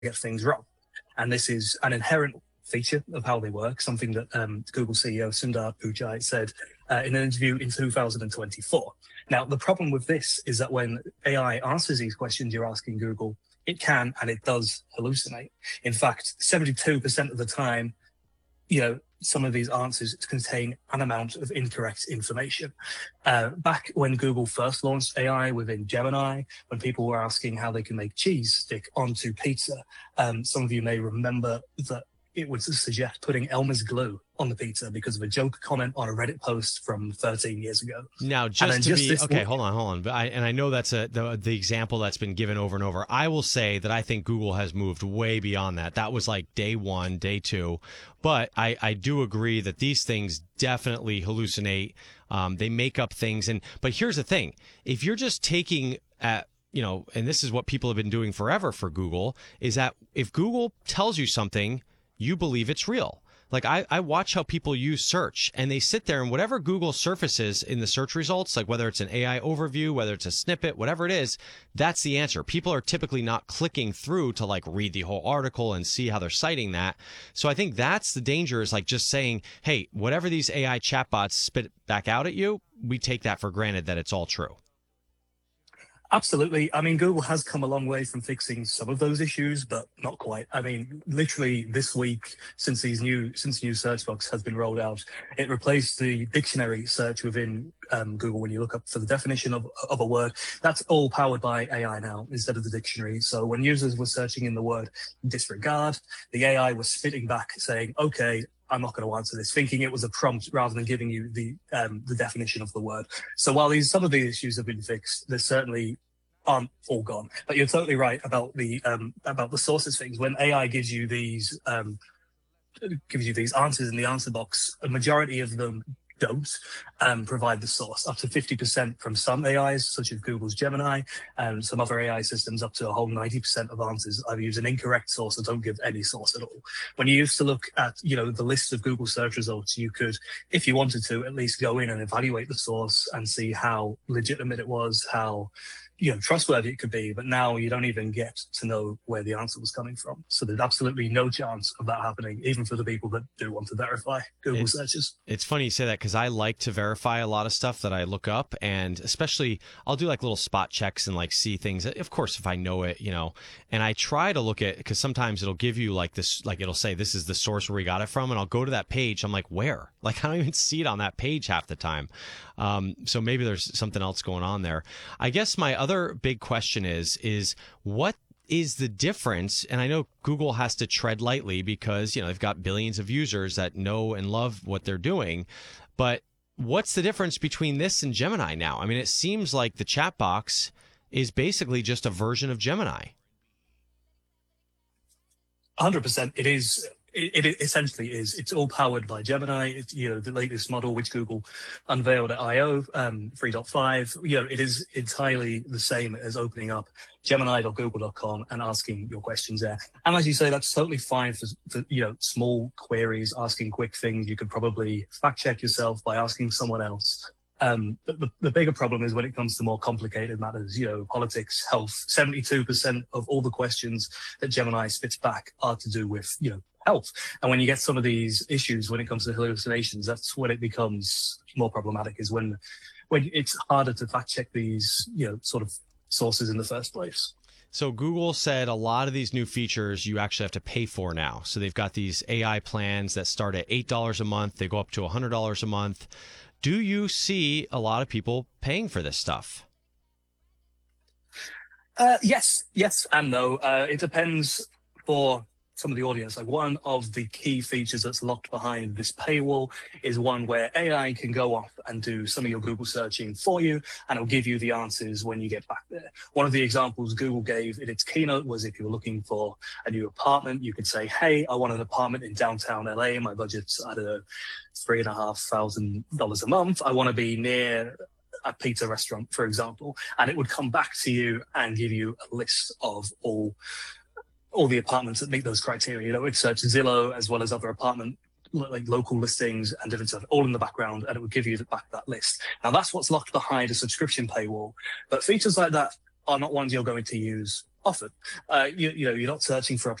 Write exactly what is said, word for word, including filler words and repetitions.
get things wrong. And this is an inherent feature of how they work, something that um, Google C E O Sundar Pichai said uh, in an interview in two thousand twenty-four. Now, the problem with this is that when A I answers these questions you're asking Google, it can and it does hallucinate. In fact, seventy-two percent of the time, you know, some of these answers contain an amount of incorrect information. Uh, back when Google first launched A I within Gemini, when people were asking how they can make cheese stick onto pizza, um, some of you may remember that it would suggest putting Elmer's glue on the pizza because of a joke comment on a Reddit post from thirteen years ago. Now, just to just be okay, week, hold on, hold on. But I, and I know that's a the, the example that's been given over and over. I will say that I think Google has moved way beyond that. That was like day one, day two. But I, I do agree that these things definitely hallucinate. Um, they make up things. And but here's the thing: if you're just taking at you know, and this is what people have been doing forever for Google, is that if Google tells you something, you believe it's real. Like I, I watch how people use search and they sit there and whatever Google surfaces in the search results, like whether it's an A I overview, whether it's a snippet, whatever it is, that's the answer. People are typically not clicking through to like read the whole article and see how they're citing that. So I think that's the danger, is like just saying, hey, whatever these A I chatbots spit back out at you, we take that for granted that it's all true. Absolutely. I mean, Google has come a long way from fixing some of those issues, but not quite. I mean, literally this week, since these new since new search box has been rolled out, it replaced the dictionary search within um, Google when you look up for the definition of, of a word. That's all powered by A I now instead of the dictionary. So when users were searching in the word disregard, the A I was spitting back saying, okay, I'm not going to answer this, thinking it was a prompt rather than giving you the um, the definition of the word. So while these some of these issues have been fixed, they certainly aren't all gone. But you're totally right about the um, about the sources things. When A I gives you these um, gives you these answers in the answer box, a majority of them don't um, provide the source. Up to fifty percent from some A Is, such as Google's Gemini, and some other A I systems, up to a whole ninety percent of answers either use an incorrect source or don't give any source at all. When you used to look at, you know, the list of Google search results, you could, if you wanted to, at least go in and evaluate the source and see how legitimate it was, how, you know, trustworthy it could be, but now you don't even get to know where the answer was coming from. So there's absolutely no chance of that happening, even for the people that do want to verify Google it's, searches. It's funny you say that, because I like to verify a lot of stuff that I look up, and especially I'll do like little spot checks and like see things, of course, if I know it, you know, and I try to look at, because sometimes it'll give you like this, like it'll say, this is the source where we got it from. And I'll go to that page. I'm like, where? Like, I don't even see it on that page half the time. Um, so maybe there's something else going on there. I guess my other big question is, is what is the difference? And I know Google has to tread lightly because, you know, they've got billions of users that know and love what they're doing. But what's the difference between this and Gemini now? I mean, it seems like the chat box is basically just a version of Gemini. one hundred percent. It is. It, it essentially is. It's all powered by Gemini. It's, you know, the latest model which Google unveiled at I O um, three point five. You know, it is entirely the same as opening up Gemini dot google dot com and asking your questions there. And as you say, that's totally fine for, for you know, small queries, asking quick things. You could probably fact check yourself by asking someone else. Um, but the, the bigger problem is when it comes to more complicated matters, you know, politics, health. seventy-two percent of all the questions that Gemini spits back are to do with, you know, health. And when you get some of these issues when it comes to hallucinations, that's when it becomes more problematic, is when when it's harder to fact check these, you know, sort of sources in the first place. So Google said a lot of these new features you actually have to pay for now. So they've got these A I plans that start at eight dollars a month. They go up to one hundred dollars a month. Do you see a lot of people paying for this stuff? Uh, yes, yes and no. Uh, it depends for some of the audience. Like, one of the key features that's locked behind this paywall is one where A I can go off and do some of your Google searching for you, and it'll give you the answers when you get back there. One of the examples Google gave in its keynote was if you were looking for a new apartment, you could say, hey, I want an apartment in downtown L A. My budget's, I don't know, three and a half thousand dollars a month. I want to be near a pizza restaurant, for example, and it would come back to you and give you a list of all all the apartments that meet those criteria. You know, it's search Zillow as well as other apartment, like local listings and different stuff, all in the background, and it would give you the back that list. Now, that's what's locked behind a subscription paywall. But features like that are not ones you're going to use often. Uh, you, you know, you're not searching for a